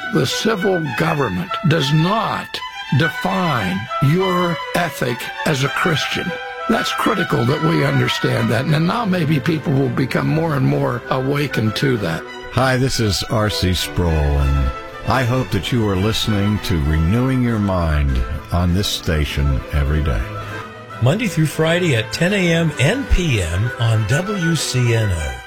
The civil government does not define your ethic as a Christian. That's critical that we understand that. And now maybe people will become more and more awakened to that. Hi, this is R.C. Sproul, and I hope that you are listening to Renewing Your Mind on this station every day. Monday through Friday at 10 a.m. and p.m. on WCNO.